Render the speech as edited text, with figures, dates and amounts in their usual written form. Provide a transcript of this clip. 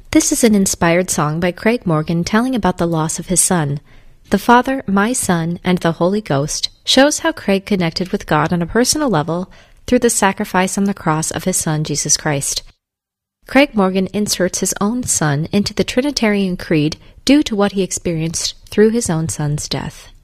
This is an inspired song by Craig Morgan telling about the loss of his son. The Father, My Son, and the Holy Ghost shows how Craig connected with God on a personal level through the sacrifice on the cross of his Son, Jesus Christ. Craig Morgan inserts his own son into the Trinitarian Creed due to what he experienced through his own son's death.